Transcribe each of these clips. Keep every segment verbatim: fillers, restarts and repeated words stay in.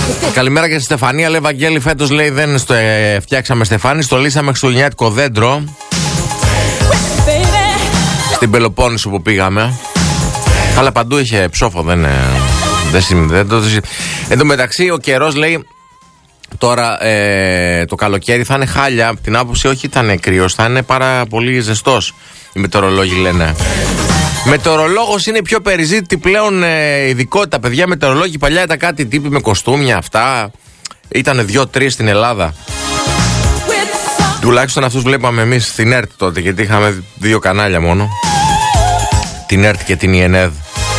Καλημέρα και στη Στεφανία. Λέει Βαγγέλη, φέτος λέει δεν στο ε, φτιάξαμε στεφάνι, στο λύσαμε χριστουγεννιάτικο δέντρο. Στην Πελοπόννησο που πήγαμε. Αλλά παντού είχε ψόφο, δεν, ε, δεν, δεν το. Εν τω μεταξύ, ο καιρός λέει τώρα ε, το καλοκαίρι θα είναι χάλια. Από την άποψη, όχι θα είναι κρύος, θα είναι πάρα πολύ ζεστός. Οι μετεωρολόγοι λένε. Μετεωρολόγος είναι πιο περιζήτητη πλέον ε, ειδικότητα. Παιδιά, μετεωρολόγοι παλιά ήταν κάτι τύποι με κοστούμια, αυτά. Ήτανε δύο-τρεις στην Ελλάδα. Τουλάχιστον αυτούς βλέπαμε εμείς στην ΕΡΤ τότε, γιατί είχαμε δύο κανάλια μόνο. Την ΕΡΤ και την ΙΕΝΕΔ.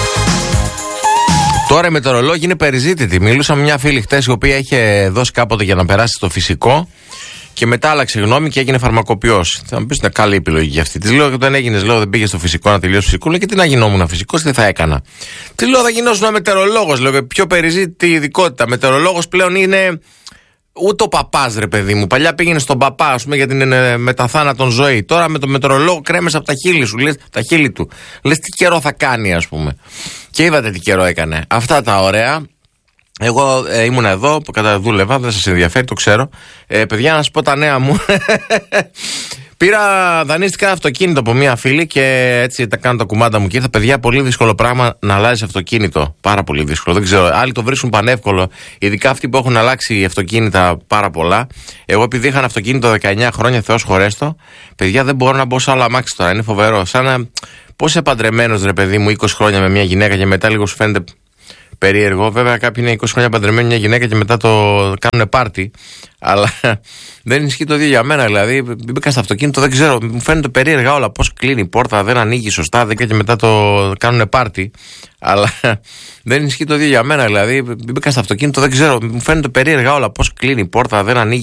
Τώρα οι μετεωρολόγοι είναι περιζήτητοι. Μιλούσα με μια φίλη χτες η οποία είχε δώσει κάποτε για να περάσει στο φυσικό και μετά άλλαξε γνώμη και έγινε φαρμακοποιός. Θα μου πεις είναι καλή επιλογή για αυτή. Τη λέω: όταν έγινε, λέω, δεν πήγε στο φυσικό να τελειώσει φυσικό. Λέει: και τι να γινόμουν φυσικός, τι θα έκανα. Τη λέω: θα γινόσουν μετεωρολόγος. Λέω: πιο περιζήτητη ειδικότητα. Μετεωρολόγος πλέον είναι ούτε ο παπάς, ρε παιδί μου. Παλιά πήγαινε στον παπά, ας πούμε, για την ε, μεταθάνατον ζωή. Τώρα με τον μετεωρολόγο κρέμεσαι από τα χείλη σου. Λες, τα χείλη του. Λες τι καιρό θα κάνει, ας πούμε. Και είδατε τι καιρό έκανε. Αυτά τα ωραία. Εγώ ε, ήμουν εδώ, που κατά δούλευα, δεν σας ενδιαφέρει, το ξέρω. Ε, παιδιά, να σας πω τα νέα μου. Πήρα, δανείστηκα ένα αυτοκίνητο από μία φίλη και έτσι τα κάνω τα κουμάντα μου και ήρθα. Παιδιά, πολύ δύσκολο πράγμα να αλλάζει αυτοκίνητο. Πάρα πολύ δύσκολο. Δεν ξέρω. Άλλοι το βρίσκουν πανεύκολο. Ειδικά αυτοί που έχουν αλλάξει αυτοκίνητα πάρα πολλά. Εγώ, επειδή είχα ένα αυτοκίνητο δεκαεννιά χρόνια, Θεός χωρέστο, παιδιά, δεν μπορώ να μπω σε άλλο αμάξι τώρα. Είναι φοβερό. Σαν να. Πώς είσαι παντρεμένος, ρε παιδί μου, είκοσι χρόνια με μια γυναίκα και μετά λίγο σου φαίνεται περίεργο. Βέβαια, κάποιοι είναι είκοσι χρόνια παντρεμένοι μια γυναίκα και μετά το κάνουν πάρτι. Αλλά δεν ισχύει το ίδιο για μένα. Δηλαδή, μπήκα στο αυτοκίνητο, δεν ξέρω, μου φαίνεται περίεργα όλα. Πώς κλείνει η πόρτα, δεν ανοίγει σωστά, δεν και μετά το κάνουν πάρτι. Αλλά δεν ισχύει το ίδιο για μένα. Δηλαδή, μπήκα στο αυτοκίνητο, δεν ξέρω, μου φαίνεται περίεργα όλα. Πώς κλείνει η πόρτα, δεν ανοίγει.